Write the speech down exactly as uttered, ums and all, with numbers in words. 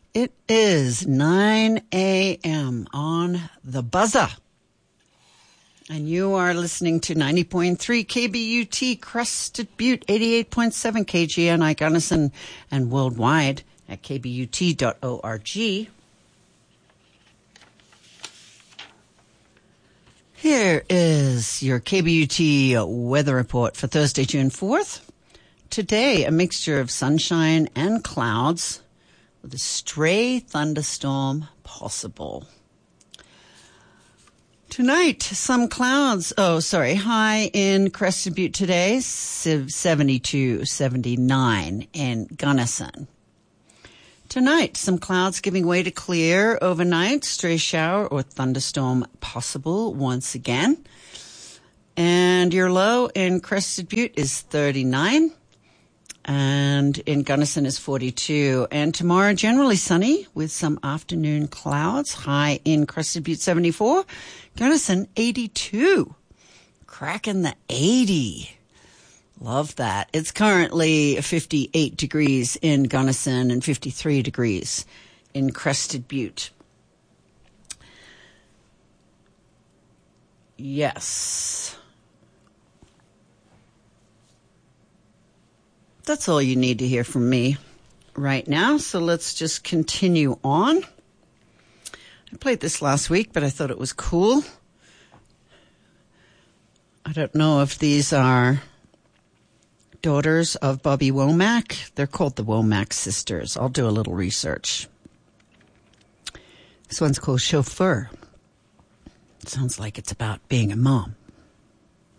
It is nine a.m. on the buzzer. And you are listening to ninety point three K B U T, Crested Butte, eighty-eight point seven K G N I Gunnison, and worldwide at k b u t dot org. Here is your K B U T weather report for Thursday, June fourth. Today, a mixture of sunshine and clouds with a stray thunderstorm possible. Tonight, some clouds. Oh, sorry. High in Crested Butte today, seventy-two, seventy-nine in Gunnison. Tonight, some clouds giving way to clear overnight. Stray shower or thunderstorm possible once again. And your low in Crested Butte is thirty-nine. And in Gunnison is forty-two. And tomorrow, generally sunny with some afternoon clouds. High in Crested Butte, seventy-four. Gunnison, eighty-two. Cracking the eighty. Love that. It's currently fifty-eight degrees in Gunnison and fifty-three degrees in Crested Butte. Yes. That's all you need to hear from me right now. So let's just continue on. I played this last week, but I thought it was cool. I don't know if these are daughters of Bobby Womack. They're called the Womack sisters. I'll do a little research. This one's called Chauffeur. It sounds like it's about being a mom.